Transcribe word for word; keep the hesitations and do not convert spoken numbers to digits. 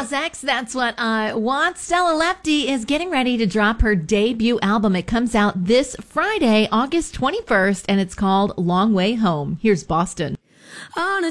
Nas X, That's What I Want. Stella Lefty is getting ready to drop her debut album. It comes out this Friday, August twenty-first, and it's called Long Way Home. Here's Boston. On a